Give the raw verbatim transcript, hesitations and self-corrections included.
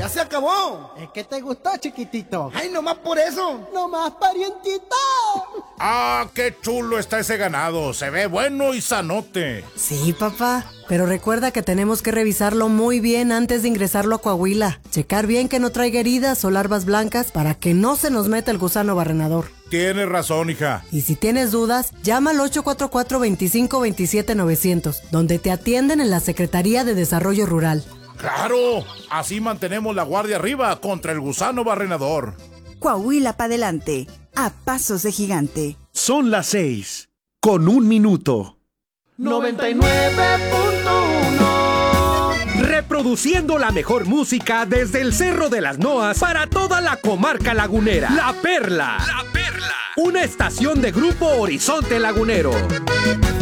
ya se acabó. ¿Es que te gustó, chiquitito? Ay, nomás por eso. ¡Nomás, parientito! ¡Ah, qué chulo está ese ganado! Se ve bueno y sanote. Sí, papá, pero recuerda que tenemos que revisarlo muy bien antes de ingresarlo a Coahuila. Checar bien que no traiga heridas o larvas blancas para que no se nos meta el gusano barrenador. Tienes razón, hija. Y si tienes dudas, llama al ocho cuatro cuatro, veinticinco veintisiete novecientos, donde te atienden en la Secretaría de Desarrollo Rural. ¡Claro! Así mantenemos la guardia arriba contra el gusano barrenador. Coahuila pa' adelante, a pasos de gigante. Son las seis, con un minuto. noventa y nueve punto uno. Reproduciendo la mejor música desde el Cerro de las Noas para toda la comarca lagunera. La Perla. La Perla. Una estación de Grupo Horizonte Lagunero.